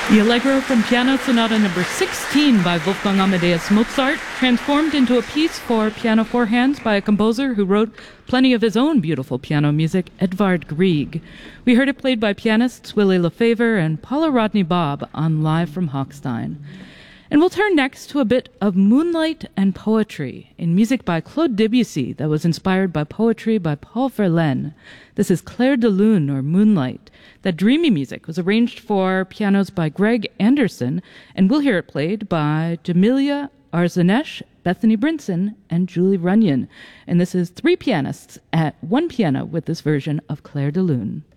The Allegro from Piano Sonata number 16 by Wolfgang Amadeus Mozart, transformed into a piece for piano four hands by a composer who wrote plenty of his own beautiful piano music, Edvard Grieg. We heard it played by pianists Willy Lefevre and Paula Rodney Bob on Live from Hochstein. And we'll turn next to a bit of moonlight and poetry in music by Claude Debussy that was inspired by poetry by Paul Verlaine. This is Clair de Lune, or Moonlight. That dreamy music was arranged for pianos by Greg Anderson, and we'll hear it played by Jamilia Arzanesh, Bethany Brinson, and Julie Runyon. And this is three pianists at one piano with this version of Clair de Lune.